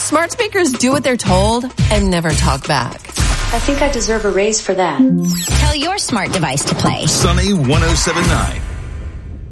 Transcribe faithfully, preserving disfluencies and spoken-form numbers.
Smart speakers do what they're told and never talk back. I think I deserve a raise for that. Tell your smart device to play Sunny one oh seven point nine.